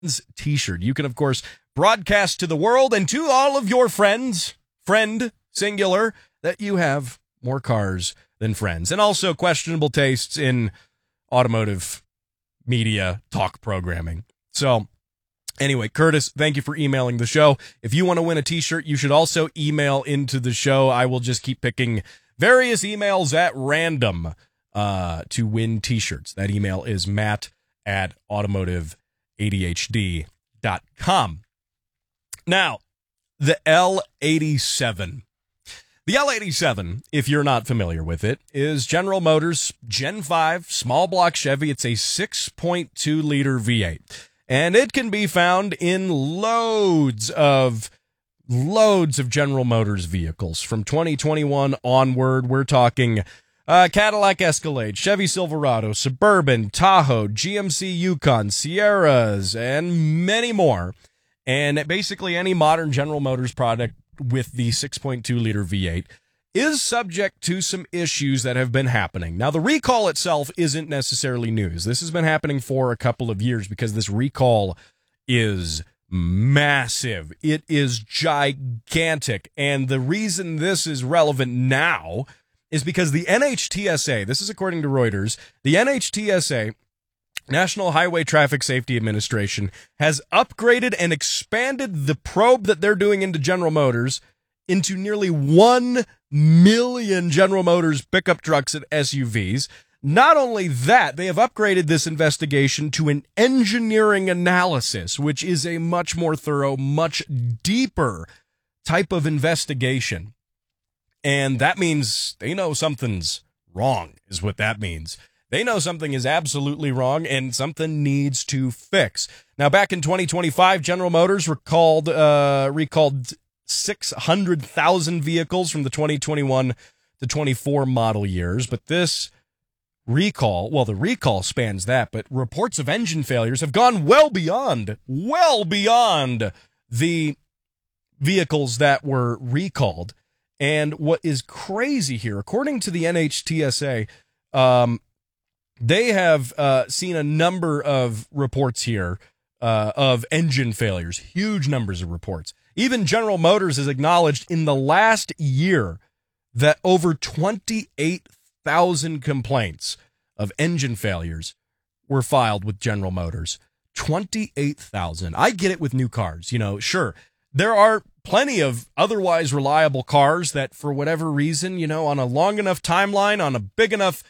T-shirt. You can, of course, broadcast to the world and to all of your friends, friend, singular, that you have more cars than friends. And also questionable tastes in automotive media talk programming. So anyway, Curtis, thank you for emailing the show. If you want to win a T-shirt, you should also email into the show. I will just keep picking various emails at random to win T-shirts. That email is matt@automotiveadhd.com. Now, the L87. The L87, if you're not familiar with it, is General Motors Gen 5 small block Chevy. It's a 6.2-liter V8. And it can be found in loads of General Motors vehicles. From 2021 onward, we're talking Cadillac Escalade, Chevy Silverado, Suburban, Tahoe, GMC Yukon, Sierras, and many more. And basically any modern General Motors product with the 6.2-liter V8 is subject to some issues that have been happening. Now, the recall itself isn't necessarily news. This has been happening for a couple of years because this recall is massive. It is gigantic. And the reason this is relevant now is because the NHTSA, this is according to Reuters, the NHTSA, National Highway Traffic Safety Administration, has upgraded and expanded the probe that they're doing into General Motors into nearly 1 million General Motors pickup trucks and SUVs. Not only that, they have upgraded this investigation to an engineering analysis, which is a much more thorough, much deeper type of investigation. And that means they know something's wrong, is what that means. They know something is absolutely wrong and something needs to fix. Now, back in 2025, General Motors recalled 600,000 vehicles from the 2021 to 24 model years. But this recall, well, the recall spans that, but reports of engine failures have gone well beyond the vehicles that were recalled. And what is crazy here, according to the NHTSA, they have seen a number of reports here of engine failures, huge numbers of reports. Even General Motors has acknowledged in the last year that over 28,000 complaints of engine failures were filed with General Motors. 28,000. I get it with new cars. You know, sure, there are plenty of otherwise reliable cars that, for whatever reason, you know, on a long enough timeline, on a big enough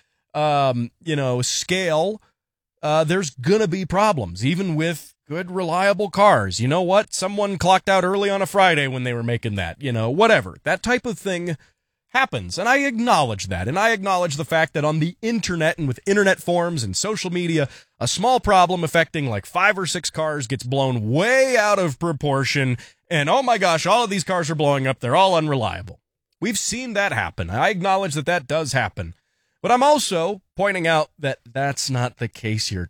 scale, there's gonna be problems, even with good, reliable cars. You know what? Someone clocked out early on a Friday when they were making that, you know, whatever. That type of thing happens, and I acknowledge that. And I acknowledge the fact that on the internet and with internet forums and social media, a small problem affecting like 5 or 6 cars gets blown way out of proportion, and oh my gosh, all of these cars are blowing up. They're all unreliable. We've seen that happen. I acknowledge that that does happen. But I'm also pointing out that that's not the case here.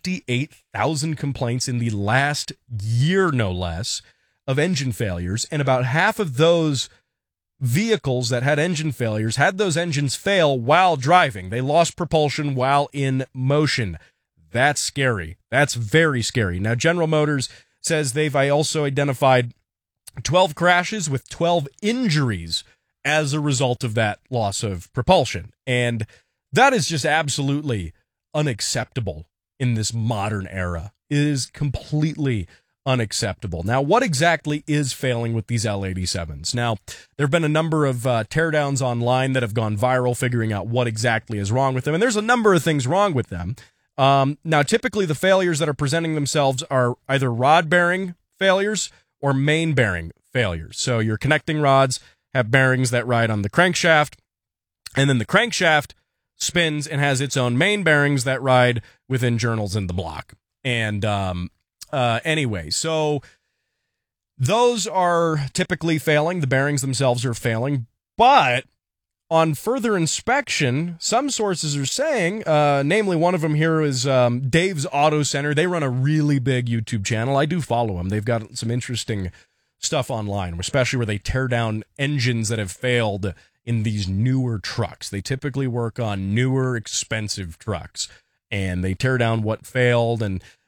28,000 complaints in the last year, no less, of engine failures. And about half of those vehicles that had engine failures had those engines fail while driving. They lost propulsion while in motion. That's scary. That's very scary. Now, General Motors says they've also identified 12 crashes with 12 injuries as a result of that loss of propulsion. And that is just absolutely unacceptable in this modern era. It is completely unacceptable. Now, what exactly is failing with these L87s? Now, there have been a number of teardowns online that have gone viral figuring out what exactly is wrong with them, and there's a number of things wrong with them. Now, typically the failures that are presenting themselves are either rod bearing failures or main bearing failures. So your connecting rods have bearings that ride on the crankshaft, and then the crankshaft spins and has its own main bearings that ride within journals in the block. And anyway, so those are typically failing. The bearings themselves are failing. But on further inspection, some sources are saying, namely one of them here is Dave's Auto Center. They run a really big YouTube channel. I do follow them. They've got some interesting stuff online, especially where they tear down engines that have failed in these newer trucks. They typically work on newer, expensive trucks, and they tear down what failed. And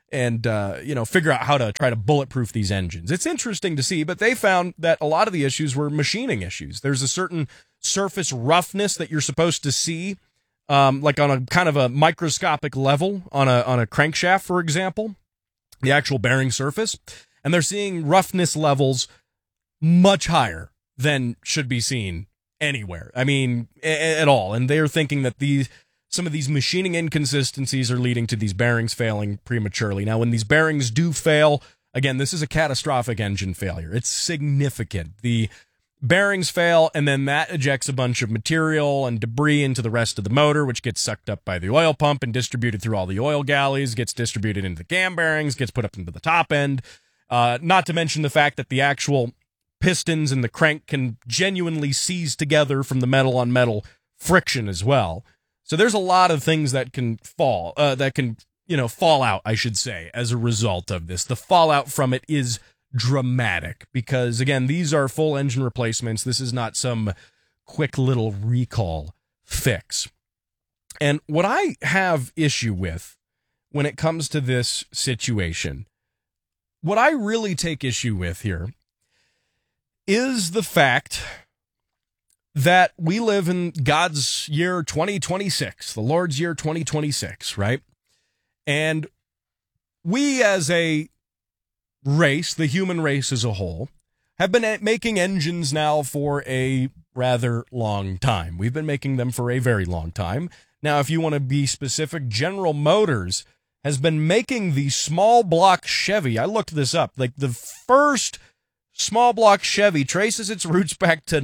figure out how to try to bulletproof these engines. It's interesting to see, but they found that a lot of the issues were machining issues. There's a certain surface roughness that you're supposed to see, like on a kind of a microscopic level on a crankshaft, for example, the actual bearing surface. And they're seeing roughness levels much higher than should be seen anywhere. I mean, at all. And they're thinking that some of these machining inconsistencies are leading to these bearings failing prematurely. Now, when these bearings do fail, again, this is a catastrophic engine failure. It's significant. The bearings fail, and then that ejects a bunch of material and debris into the rest of the motor, which gets sucked up by the oil pump and distributed through all the oil galleys, gets distributed into the cam bearings, gets put up into the top end. Not to mention the fact that the actual pistons and the crank can genuinely seize together from the metal-on-metal friction as well. So there's a lot of things that can fall out, I should say, as a result of this. The fallout from it is dramatic because, again, these are full engine replacements. This is not some quick little recall fix. And what I have issue with when it comes to this situation, what I really take issue with here is the fact that we live in God's year 2026, the Lord's year 2026, right? And we as a race, the human race as a whole, have been making engines now for a rather long time. We've been making them for a very long time. Now, if you want to be specific, General Motors has been making the small block Chevy. I looked this up. Like the first small block Chevy traces its roots back to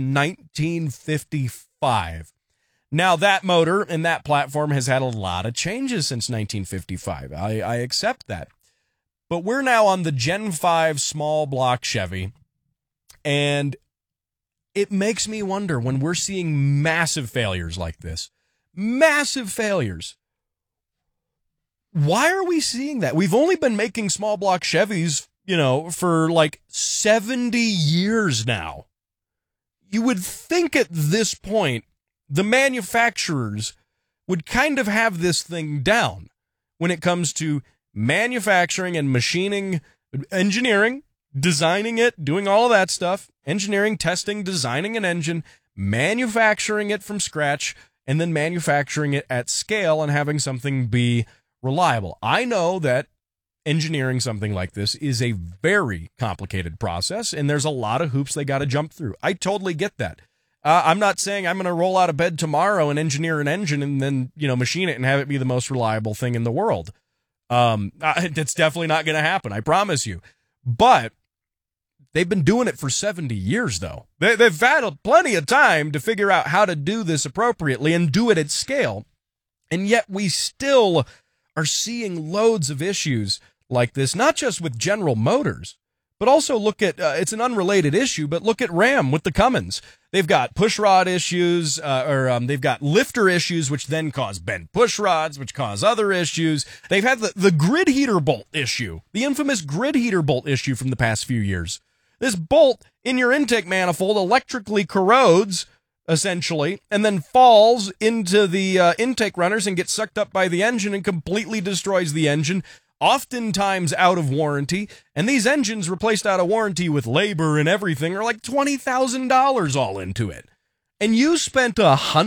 1955. Now, that motor and that platform has had a lot of changes since 1955. I accept that. But we're now on the Gen 5 small block Chevy, and it makes me wonder when we're seeing massive failures like this, massive failures, why are we seeing that? We've only been making small block Chevys for like 70 years now. You would think at this point, the manufacturers would kind of have this thing down when it comes to manufacturing and machining, engineering, designing it, doing all of that stuff, engineering, testing, designing an engine, manufacturing it from scratch, and then manufacturing it at scale and having something be reliable. I know that engineering something like this is a very complicated process, and there's a lot of hoops they got to jump through. I totally get that. I'm not saying I'm going to roll out of bed tomorrow and engineer an engine and then, machine it and have it be the most reliable thing in the world. That's definitely not going to happen, I promise you. But they've been doing it for 70 years, though. They've had plenty of time to figure out how to do this appropriately and do it at scale. And yet we still are seeing loads of issues like this, not just with General Motors, but also look at, it's an unrelated issue, but look at Ram with the Cummins. They've got push rod issues, they've got lifter issues, which then cause bent push rods, which cause other issues. They've had the grid heater bolt issue, the infamous grid heater bolt issue from the past few years. This bolt in your intake manifold electrically corrodes, essentially, and then falls into the intake runners and gets sucked up by the engine and completely destroys the engine, oftentimes out of warranty. And these engines replaced out of warranty with labor and everything are like $20,000 all into it. And you spent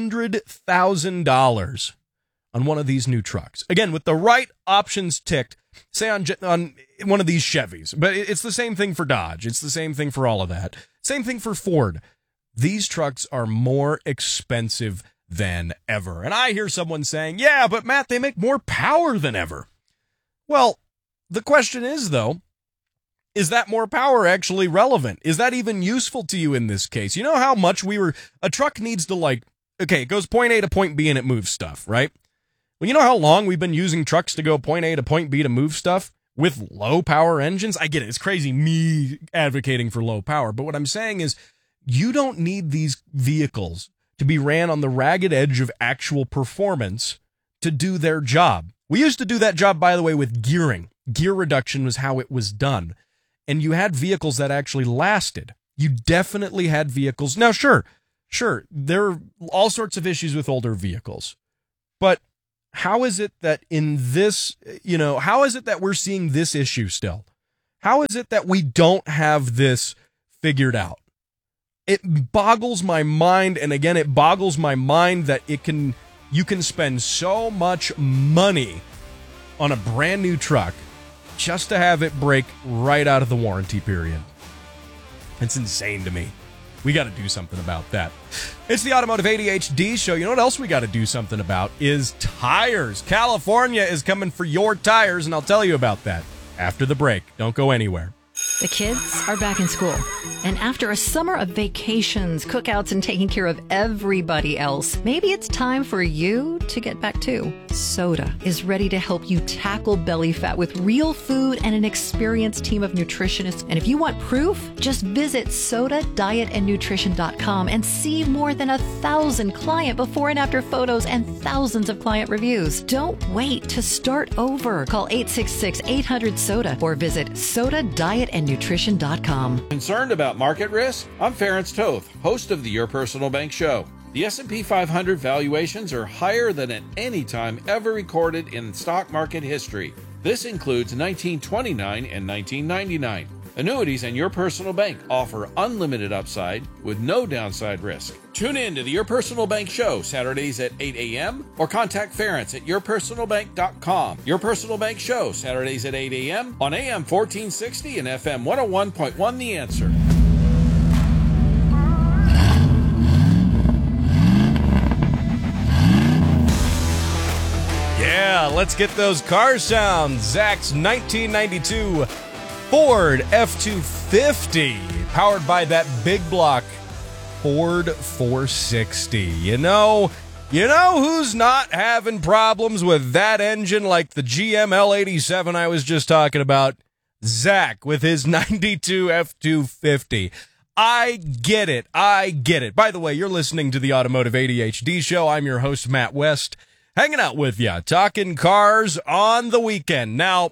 $100,000 on one of these new trucks. Again, with the right options ticked, say on one of these Chevys, but it's the same thing for Dodge. It's the same thing for all of that. Same thing for Ford. These trucks are more expensive than ever. And I hear someone saying, yeah, but Matt, they make more power than ever. Well, the question is, though, is that more power actually relevant? Is that even useful to you in this case? You know how much a truck needs to it goes point A to point B and it moves stuff, right? Well, you know how long we've been using trucks to go point A to point B to move stuff with low power engines? I get it. It's crazy me advocating for low power. But what I'm saying is you don't need these vehicles to be ran on the ragged edge of actual performance to do their job. We used to do that job, by the way, with gearing. Gear reduction was how it was done. And you had vehicles that actually lasted. You definitely had vehicles. Now, sure, there are all sorts of issues with older vehicles. But how is it that in this, how is it that we're seeing this issue still? How is it that we don't have this figured out? It boggles my mind, and again, it boggles my mind that you can spend so much money on a brand new truck just to have it break right out of the warranty period. It's insane to me. We got to do something about that. It's the Automotive ADHD show. You know what else we got to do something about is tires. California is coming for your tires, and I'll tell you about that after the break. Don't go anywhere. The kids are back in school, and after a summer of vacations, cookouts, and taking care of everybody else, maybe it's time for you to get back too. Soda is ready to help you tackle belly fat with real food and an experienced team of nutritionists. And if you want proof, just visit sodadietandnutrition.com and see more than 1,000 client before and after photos and thousands of client reviews. Don't wait to start over. Call 866-800-SODA or visit sodadietandnutrition.com. Concerned about market risk? I'm Ference Toth, host of the Your Personal Bank Show. The S&P 500 valuations are higher than at any time ever recorded in stock market history. This includes 1929 and 1999. Annuities and Your Personal Bank offer unlimited upside with no downside risk. Tune in to the Your Personal Bank Show Saturdays at 8 a.m. or contact Ference at yourpersonalbank.com. Your Personal Bank Show Saturdays at 8 a.m. on AM 1460 and FM 101.1 The Answer. Yeah, let's get those car sounds. Zach's 1992 Ford F-250, powered by that big block Ford 460. You know who's not having problems with that engine like the GM L87 I was just talking about? Zach with his 92 F-250. I get it. By the way, you're listening to the Automotive ADHD show. I'm your host, Matt West, hanging out with you, talking cars on the weekend. Now,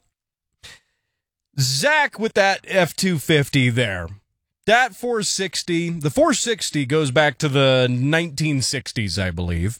Zach with that F-250 there. That 460, the 460 goes back to the 1960s, I believe.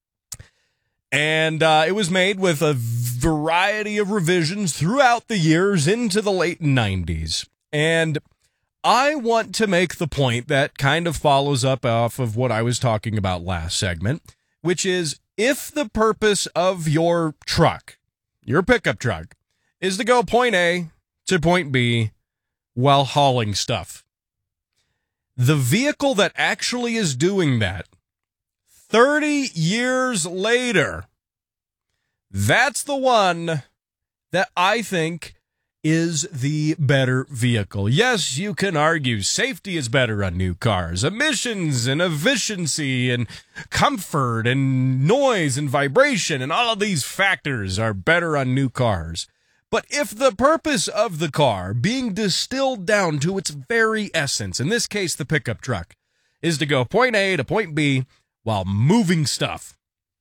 And it was made with a variety of revisions throughout the years into the late 90s. And I want to make the point that kind of follows up off of what I was talking about last segment, which is if the purpose of your truck, your pickup truck, is to go point A to point B while hauling stuff, the vehicle that actually is doing that 30 years later, that's the one that I think is the better vehicle. Yes, you can argue safety is better on new cars. Emissions and efficiency and comfort and noise and vibration and all of these factors are better on new cars. But if the purpose of the car, being distilled down to its very essence, in this case the pickup truck, is to go point A to point B while moving stuff,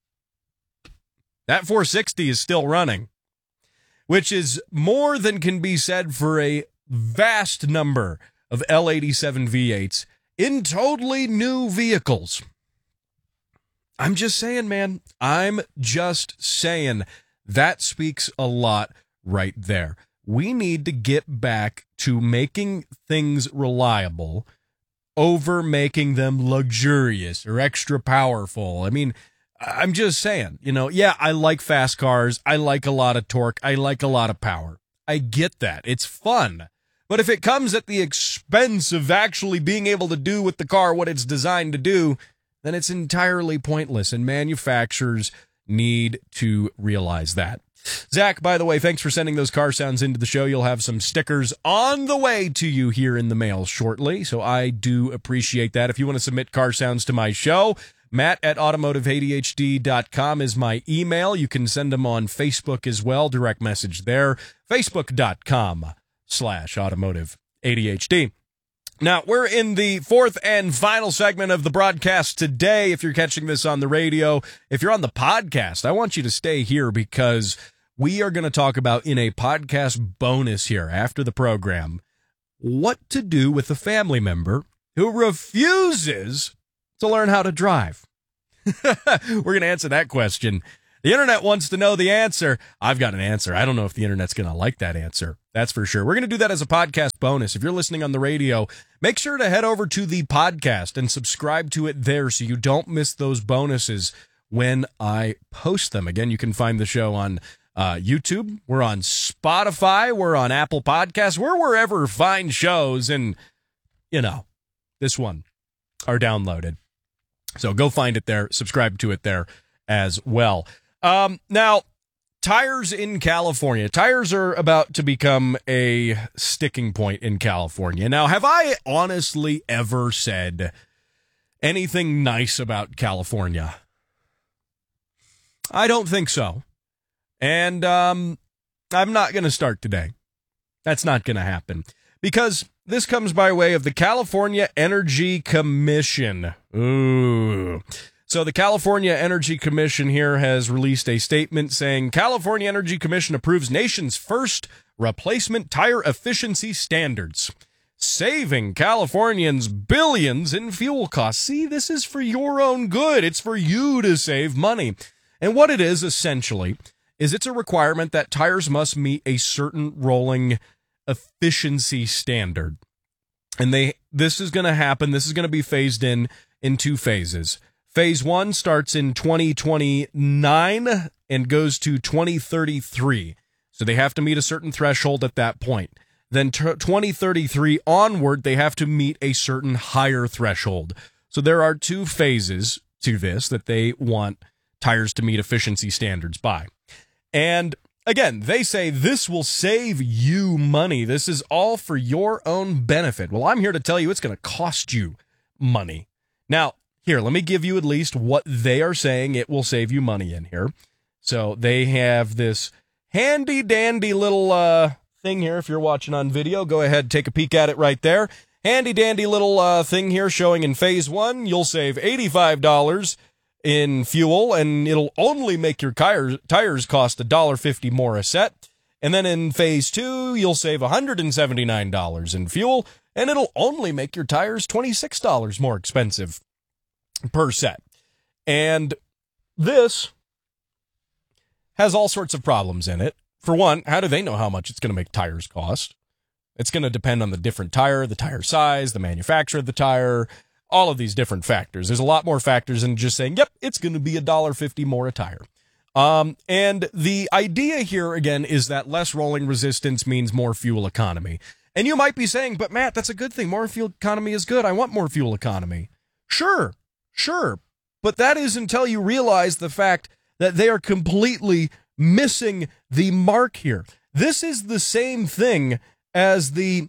that 460 is still running, which is more than can be said for a vast number of L87 V8s in totally new vehicles. I'm just saying, man. I'm just saying. That speaks a lot right there. We need to get back to making things reliable over making them luxurious or extra powerful. I mean, I'm just saying, yeah, I like fast cars. I like a lot of torque. I like a lot of power. I get that. It's fun. But if it comes at the expense of actually being able to do with the car what it's designed to do, then it's entirely pointless, and manufacturers need to realize that. Zach, by the way, thanks for sending those car sounds into the show. You'll have some stickers on the way to you here in the mail shortly, so I do appreciate that. If you want to submit car sounds to my show, Matt@automotiveadhd.com is my email. You can send them on Facebook as well, direct message there, facebook.com/automotiveadhd. Now, we're in the fourth and final segment of the broadcast today. If you're catching this on the radio, if you're on the podcast, I want you to stay here because we are going to talk about in a podcast bonus here after the program, what to do with a family member who refuses to learn how to drive. We're going to answer that question The internet wants to know the answer. I've got an answer. I don't know if the internet's going to like that answer. That's for sure. We're going to do that as a podcast bonus. If you're listening on the radio, make sure to head over to the podcast and subscribe to it there so you don't miss those bonuses when I post them. Again, you can find the show on YouTube. We're on Spotify. We're on Apple Podcasts. We're wherever fine shows and, this one are downloaded. So go find it there. Subscribe to it there as well. Now, tires in California. Tires are about to become a sticking point in California. Now, have I honestly ever said anything nice about California? I don't think so. And I'm not going to start today. That's not going to happen. Because this comes by way of the California Energy Commission. Ooh. So the California Energy Commission here has released a statement saying California Energy Commission approves nation's first replacement tire efficiency standards, saving Californians billions in fuel costs. See, this is for your own good. It's for you to save money. And what it is essentially is it's a requirement that tires must meet a certain rolling efficiency standard. And this is going to happen. This is going to be phased in 2 phases. Phase 1 starts in 2029 and goes to 2033. So they have to meet a certain threshold at that point. Then 2033 onward, they have to meet a certain higher threshold. So there are 2 phases to this that they want tires to meet efficiency standards by. And again, they say this will save you money. This is all for your own benefit. Well, I'm here to tell you it's going to cost you money. Now, here, let me give you at least what they are saying it will save you money in here. So they have this handy-dandy little thing here. If you're watching on video, go ahead and take a peek at it right there. Handy-dandy little thing here showing in Phase 1, you'll save $85 in fuel, and it'll only make your tires cost $1.50 more a set. And then in Phase 2, you'll save $179 in fuel, and it'll only make your tires $26 more expensive per set. And this has all sorts of problems in it. For one, how do they know how much it's going to make tires cost? It's going to depend on the different tire, the tire size, the manufacturer of the tire, all of these different factors. There's a lot more factors than just saying, yep, it's going to be $1.50 more a tire. And the idea here, again, is that less rolling resistance means more fuel economy. And you might be saying, but Matt, that's a good thing. More fuel economy is good. I want more fuel economy. Sure. But that is until you realize the fact that they are completely missing the mark here. This is the same thing as the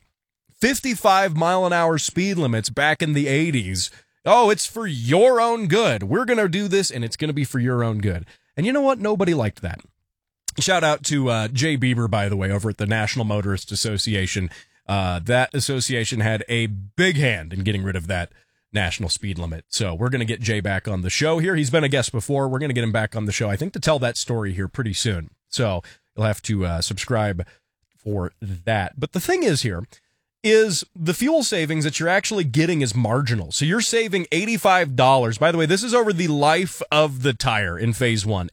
55 mile an hour speed limits back in the 80s. Oh, it's for your own good. We're going to do this, and it's going to be for your own good. And you know what? Nobody liked that. Shout out to Jay Bieber, by the way, over at the National Motorist Association. That association had a big hand in getting rid of that national speed limit. So we're going to get Jay back on the show here. He's been a guest before. We're going to get him back on the show, I think, to tell that story here pretty soon. So you'll have to subscribe for that. But the thing is here is the fuel savings that you're actually getting is marginal. So you're saving $85. By the way, this is over the life of the tire in Phase 1.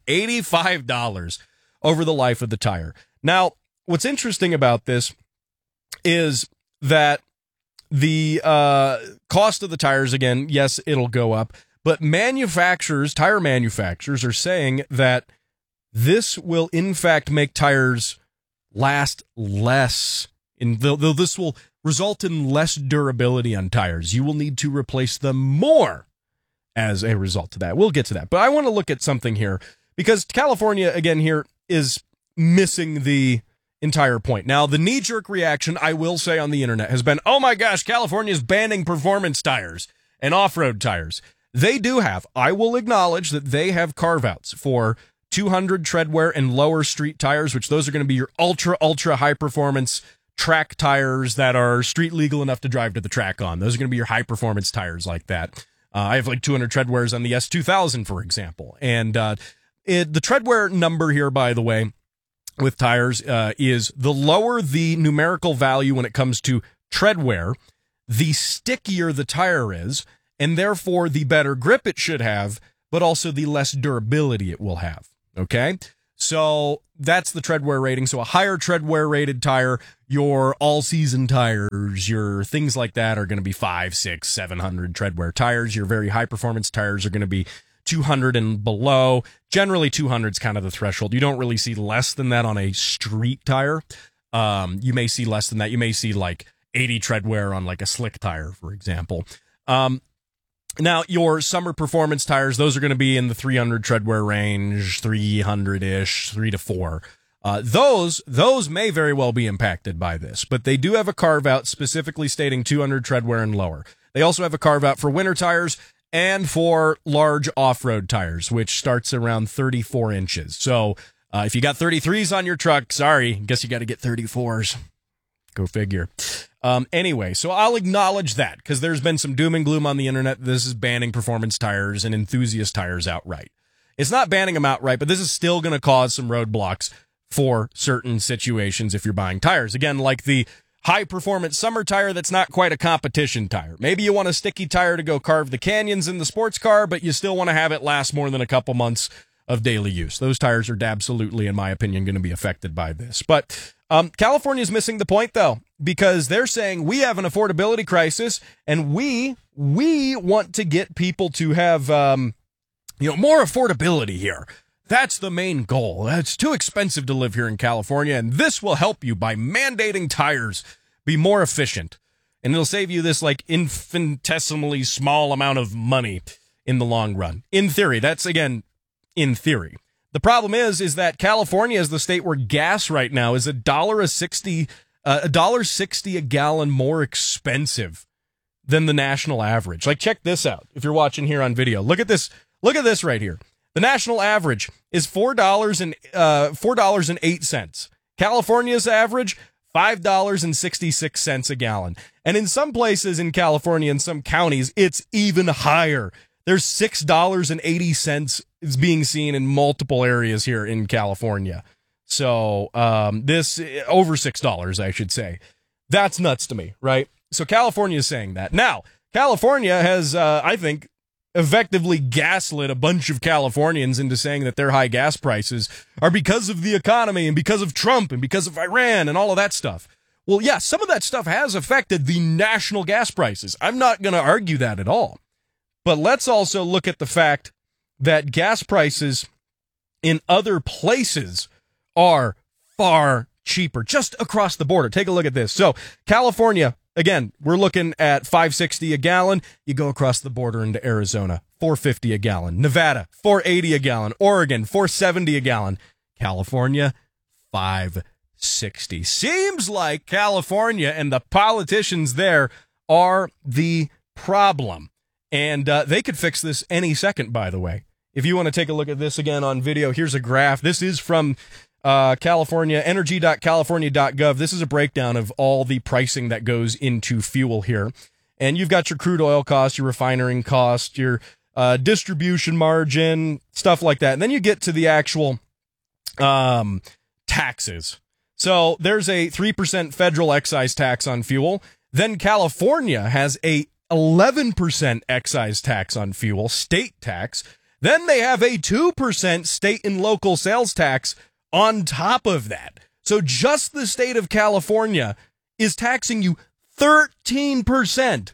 $85 over the life of the tire. Now, what's interesting about this is that the cost of the tires, again, yes, it'll go up, but tire manufacturers are saying that this will in fact make tires last less. This will result in less durability on tires. You will need to replace them more as a result of that. We'll get to that. But I want to look at something here because California, again, here is missing the entire point. Now, the knee-jerk reaction, I will say on the internet, has been, oh my gosh, California is banning performance tires and off-road tires. They do have, I will acknowledge that they have carve-outs for 200 treadwear and lower street tires, which those are going to be your ultra high-performance track tires that are street legal enough to drive to the track on. Those are going to be your high-performance tires like that. I have like 200 treadwears on the S2000, for example. And the treadwear number here, by the way, with tires is the lower the numerical value when it comes to treadwear, the stickier the tire is, and therefore the better grip it should have, but also the less durability it will have. Okay? So that's the tread wear rating. So a higher tread wear rated tire, your all-season tires, your things like that are going to be 500, 600, 700 tread wear tires. Your very high-performance tires are going to be 200 and below. Generally, 200 is kind of the threshold. You don't really see less than that on a street tire. You may see less than that. You may see like 80 tread wear on like a slick tire, for example. Now, your summer performance tires, those are going to be in the 300 tread wear range, 300-ish, 3 to 4. Those may very well be impacted by this, but they do have a carve-out specifically stating 200 tread wear and lower. They also have a carve-out for winter tires and for large off-road tires, which starts around 34 inches. So if you got 33s on your truck, sorry, guess you got to get 34s. Go figure. Anyway, so I'll acknowledge that because there's been some doom and gloom on the internet. This is banning performance tires and enthusiast tires outright. It's not banning them outright, but this is still going to cause some roadblocks for certain situations if you're buying tires. Again, like the high-performance summer tire that's not quite a competition tire. Maybe you want a sticky tire to go carve the canyons in the sports car, but you still want to have it last more than a couple months of daily use. Those tires are absolutely, in my opinion, going to be affected by this. But California is missing the point, though, because they're saying we have an affordability crisis, and we want to get people to have more affordability here. That's the main goal. It's too expensive to live here in California, and this will help you by mandating tires be more efficient. And it'll save you this like infinitesimally small amount of money in the long run. In theory, that's, again, in theory. The problem is that California is the state where gas right now is $1.60 a gallon more expensive than the national average. Like, check this out. If you're watching here on video, look at this. Look at this right here. The national average is $4.08. California's average, $5.66 a gallon. And in some places in California, in some counties, it's even higher. There's $6.80 is being seen in multiple areas here in California. So this over $6, I should say. That's nuts to me, right? So California is saying that. Now, California has, I think, effectively gaslit a bunch of Californians into saying that their high gas prices are because of the economy and because of Trump and because of Iran and all of that stuff. Well, yeah, some of that stuff has affected the national gas prices. I'm not going to argue that at all. But let's also look at the fact that gas prices in other places are far cheaper, just across the border. Take a look at this. So California, again, we're looking at $5.60 a gallon. You go across the border into Arizona, $4.50 a gallon. Nevada, $4.80 a gallon. Oregon, $4.70 a gallon. California, $5.60. Seems like California and the politicians there are the problem. And they could fix this any second, by the way. If you want to take a look at this again on video, here's a graph. This is from California, energy.california.gov. This is a breakdown of all the pricing that goes into fuel here. And you've got your crude oil cost, your refining cost, your distribution margin, stuff like that. And then you get to the actual taxes. So there's a 3% federal excise tax on fuel. Then California has a 11% excise tax on fuel, state tax. Then they have a 2% state and local sales tax on top of that. So just the state of California is taxing you 13%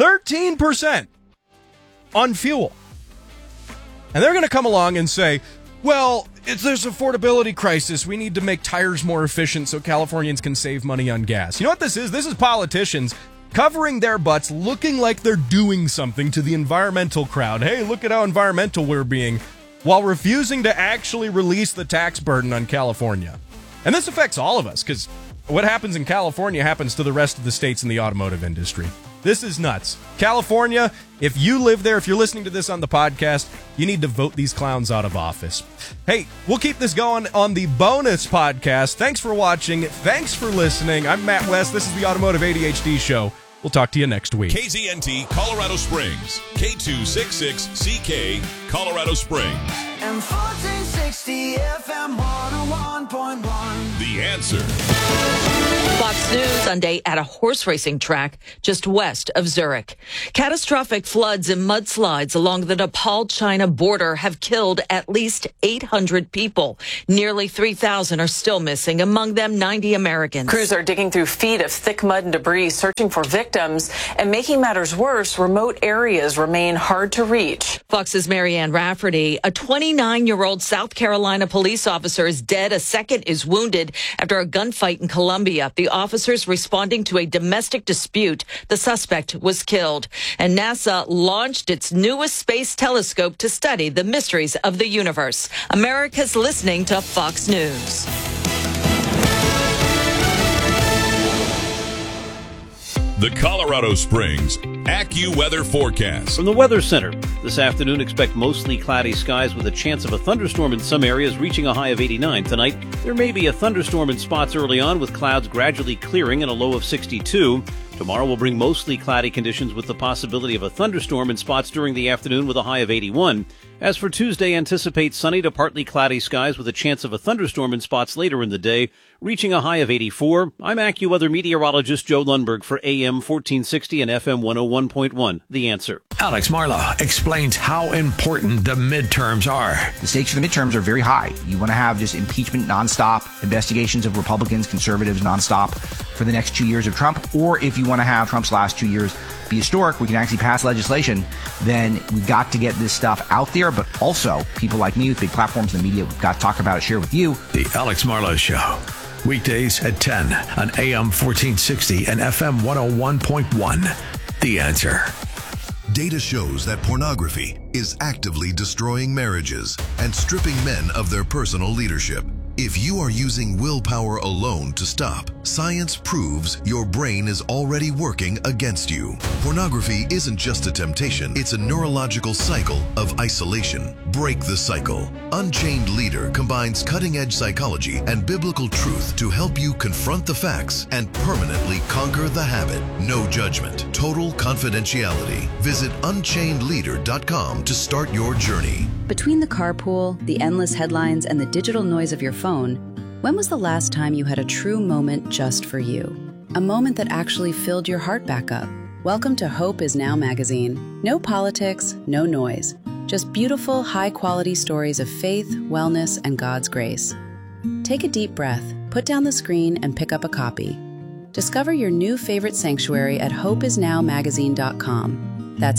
on fuel. And they're going to come along and say, well, there's affordability crisis. We need to make tires more efficient so Californians can save money on gas. You know what this is? This is politicians covering their butts, looking like they're doing something to the environmental crowd. Hey, look at how environmental we're being, while refusing to actually release the tax burden on California. And this affects all of us, because what happens in California happens to the rest of the states in the automotive industry. This is nuts. California, if you live there, if you're listening to this on the podcast, you need to vote these clowns out of office. Hey, we'll keep this going on the bonus podcast. Thanks for watching. Thanks for listening. I'm Matt West. This is the Automotive ADHD Show. We'll talk to you next week. KZNT Colorado Springs, K266CK, Colorado Springs. And 1460 FM 101.1. The The Answer. Fox News Sunday at a horse racing track just west of Zurich. Catastrophic floods and mudslides along the Nepal-China border have killed at least 800 people. Nearly 3,000 are still missing, among them 90 Americans. Crews are digging through feet of thick mud and debris, searching for victims. And making matters worse, remote areas remain hard to reach. Fox's Marianne Rafferty, a 29-year-old South Carolina police officer, is dead. A second is wounded after a gunfight in Colombia. The officers responding to a domestic dispute. The suspect was killed. And NASA launched its newest space telescope to study the mysteries of the universe. America's listening to Fox News. The Colorado Springs AccuWeather forecast. From the Weather Center, this afternoon expect mostly cloudy skies with a chance of a thunderstorm in some areas, reaching a high of 89 tonight. There may be a thunderstorm in spots early on, with clouds gradually clearing and a low of 62. Tomorrow will bring mostly cloudy conditions with the possibility of a thunderstorm in spots during the afternoon with a high of 81. As for Tuesday, anticipate sunny to partly cloudy skies with a chance of a thunderstorm in spots later in the day, reaching a high of 84. I'm AccuWeather meteorologist Joe Lundberg for AM 1460 and FM 101.1. The Answer. Alex Marlowe explains how important the midterms are. The stakes for the midterms are very high. You want to have just impeachment nonstop, investigations of Republicans, conservatives nonstop for the next 2 years of Trump, or if you want to have Trump's last 2 years be historic, we can actually pass legislation, then we've got to get this stuff out there. But also, people like me with big platforms in the media, we've got to talk about it, share with you. The Alex Marlowe Show. Weekdays at 10 on AM 1460 and FM 101.1. The Answer. Data shows that pornography is actively destroying marriages and stripping men of their personal leadership. If you are using willpower alone to stop, science proves your brain is already working against you. Pornography isn't just a temptation, it's a neurological cycle of isolation. Break the cycle. Unchained Leader combines cutting-edge psychology and biblical truth to help you confront the facts and permanently conquer the habit. No judgment, total confidentiality. Visit unchainedleader.com to start your journey. Between the carpool, the endless headlines, and the digital noise of your phone, when was the last time you had a true moment just for you? A moment that actually filled your heart back up. Welcome to Hope Is Now magazine. No politics, no noise. Just beautiful, high-quality stories of faith, wellness, and God's grace. Take a deep breath, put down the screen, and pick up a copy. Discover your new favorite sanctuary at hopeisnowmagazine.com. That's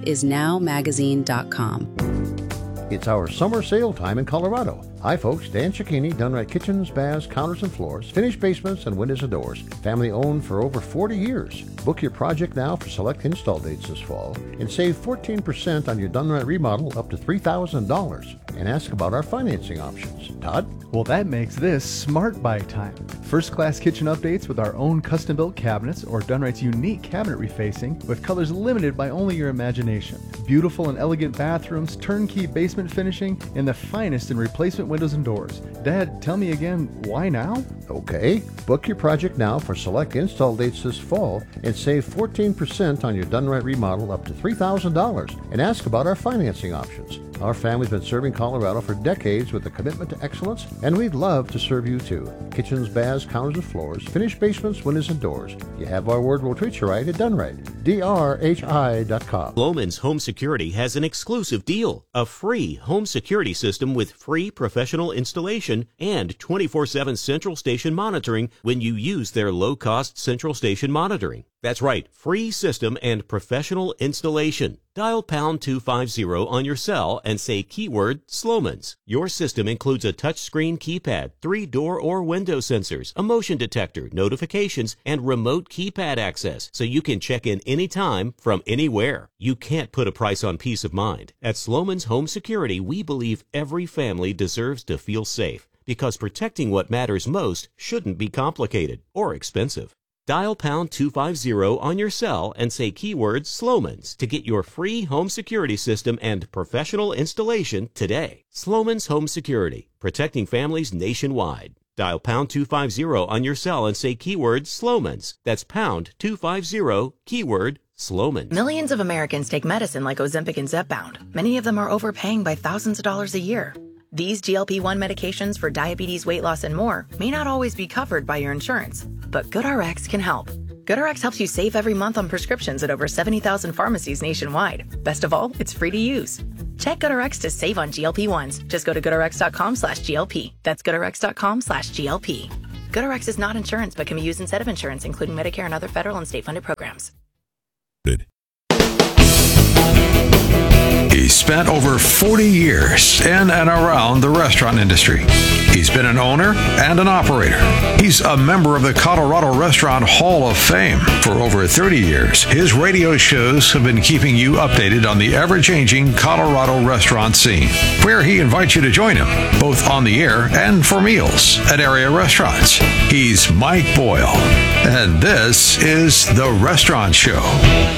hopeisnowmagazine.com. It's our summer sale time in Colorado. Hi folks, Dan Cicchini, Dunright Kitchens, Baths, Counters and Floors, finished basements and windows and doors. Family owned for over 40 years. Book your project now for select install dates this fall and save 14% on your Dunright remodel up to $3,000. And ask about our financing options. Todd? Well, that makes this Smart Buy time. First-class kitchen updates with our own custom-built cabinets or Dunright's unique cabinet refacing with colors limited by only your imagination. Beautiful and elegant bathrooms, turnkey basement finishing, and the finest in replacement windows and doors. Dad, tell me again, why now? Okay. Book your project now for select install dates this fall and save 14% on your Dunright remodel up to $3,000. And ask about our financing options. Our family's been serving Colorado for decades with a commitment to excellence, and we'd love to serve you too. Kitchens, baths, counters and floors, finished basements, windows and doors. You have our word, we'll treat you right at Dunright. DRHI.com. Sloman's Home Security has an exclusive deal. A free home security system with free professional installation and 24/7 central station monitoring when you use their low-cost central station monitoring. That's right, free system and professional installation. Dial pound 250 on your cell and say keyword Sloman's. Your system includes a touchscreen keypad, 3 door or window sensors, a motion detector, notifications, and remote keypad access, so you can check in anytime from anywhere. You can't put a price on peace of mind. At Sloman's Home Security, we believe every family deserves to feel safe, because protecting what matters most shouldn't be complicated or expensive. Dial pound 250 on your cell and say keyword Sloman's to get your free home security system and professional installation today. Sloman's Home Security, protecting families nationwide. Dial pound 250 on your cell and say keyword Sloman's. That's pound 250, keyword Sloman's. Millions of Americans take medicine like Ozempic and Zepbound. Many of them are overpaying by thousands of dollars a year. These GLP-1 medications for diabetes, weight loss, and more may not always be covered by your insurance, but GoodRx can help. GoodRx helps you save every month on prescriptions at over 70,000 pharmacies nationwide. Best of all, it's free to use. Check GoodRx to save on GLP-1s. Just go to GoodRx.com/GLP. That's GoodRx.com/GLP. GoodRx is not insurance, but can be used instead of insurance, including Medicare and other federal and state-funded programs. He spent over 40 years in and around the restaurant industry. He's been an owner and an operator. He's a member of the Colorado Restaurant Hall of Fame. For over 30 years, his radio shows have been keeping you updated on the ever-changing Colorado restaurant scene, where he invites you to join him, both on the air and for meals at area restaurants. He's Mike Boyle, and this is The Restaurant Show.